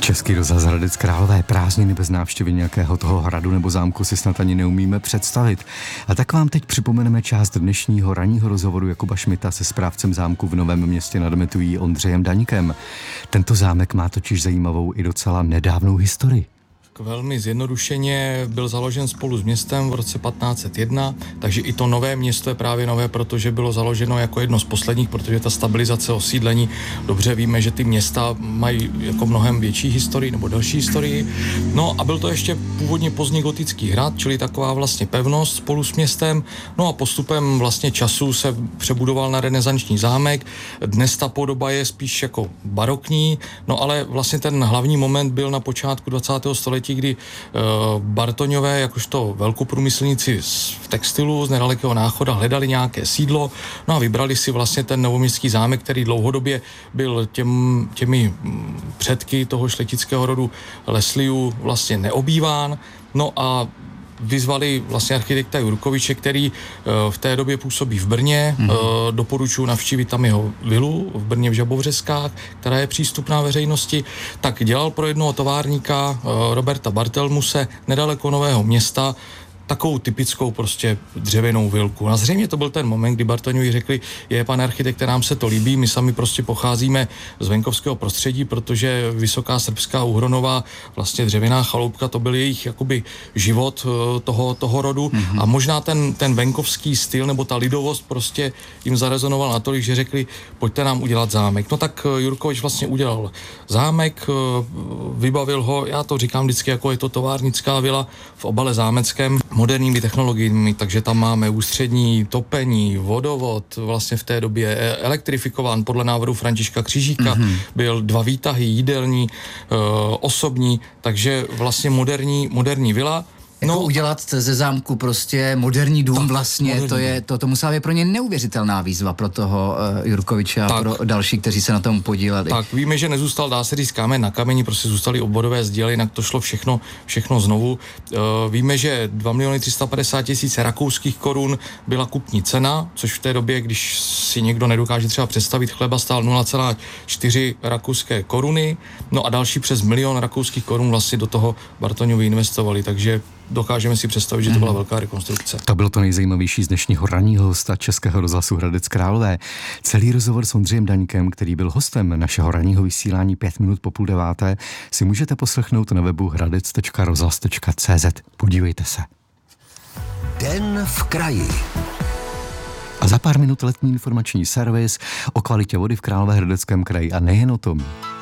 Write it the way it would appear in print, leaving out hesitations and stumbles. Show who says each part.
Speaker 1: Český rozhlas Hradec Králové, prázdniny bez návštěvy nějakého toho hradu nebo zámku si snad ani neumíme představit. A tak vám teď připomeneme část dnešního ranního rozhovoru Jakuba Šmita se správcem zámku v Novém Městě nad Metují Ondřejem Daňkem. Tento zámek má totiž zajímavou i docela nedávnou historii.
Speaker 2: Velmi zjednodušeně byl založen spolu s městem v roce 1501, takže i to Nové Město je právě nové, protože bylo založeno jako jedno z posledních, protože ta stabilizace osídlení, dobře víme, že ty města mají jako mnohem větší historii nebo delší historii. No a byl to ještě původně pozdně gotický hrad, čili taková vlastně pevnost spolu s městem. No a postupem vlastně času se přebudoval na renesanční zámek. Dnes ta podoba je spíš jako barokní, no ale vlastně ten hlavní moment byl na počátku 20. století, kdy Bartoňové, jakožto velkoprůmyslníci v textilu z nedalekého Náchoda hledali nějaké sídlo, no a vybrali si vlastně ten novoměstský zámek, který dlouhodobě byl těmi předky toho šlechtického rodu Lesliů vlastně neobýván, no a vyzvali vlastně architekta Jurkoviče, který v té době působí v Brně. Doporučuji navštívit tam jeho vilu v Brně v Žabovřeskách, která je přístupná veřejnosti. Tak dělal pro jednoho továrníka Roberta Bartelmuse nedaleko Nového Města takovou typickou prostě dřevěnou vilku. A zřejmě to byl ten moment, kdy Bartoňovi řekli, pane architekte, nám se to líbí, my sami prostě pocházíme z venkovského prostředí, protože Vysoká Srbská Uhronová, vlastně dřevěná chaloupka, to byl jejich jakoby život toho rodu a možná ten venkovský styl nebo ta lidovost prostě jim zarezonoval natolik, že řekli, pojďte nám udělat zámek. No tak Jurkovič vlastně udělal zámek, vybavil ho, já to říkám vždycky, jako je to továrnická vila v obale zámeckém, moderními technologiemi, takže tam máme ústřední topení, vodovod, vlastně v té době elektrifikován podle návrhu Františka Křížíka, byl 2 výtahy, jídelní, osobní, takže vlastně moderní vila.
Speaker 3: Jako udělat ze zámku prostě moderní dům vlastně, moderní. To musela být pro ně neuvěřitelná výzva pro toho Jurkoviče a pro další, kteří se na tom podíleli.
Speaker 2: Tak, víme, že nezůstal, dá se říct, kámen na kameni, prostě zůstaly obvodové zděly, jinak to šlo všechno znovu. Víme, že 2 350 000 rakouských korun byla kupní cena, což v té době, když si někdo nedokáže třeba představit, chleba stál 0,4 rakouské koruny, no a další přes 1 000 000 rakouských korun vlastně do toho Bartoňovi investovali, takže dokážeme si představit, že to byla velká rekonstrukce.
Speaker 1: To bylo to nejzajímavější z dnešního ranního hosta Českého rozhlasu Hradec Králové. Celý rozhovor s Ondřejem Daňkem, který byl hostem našeho ranního vysílání 5 minut po 8:30, si můžete poslechnout na webu hradec.rozhlas.cz. Podívejte se.
Speaker 4: Den v kraji.
Speaker 1: A za pár minut letní informační servis o kvalitě vody v Královéhradeckém kraji a nejen o tom.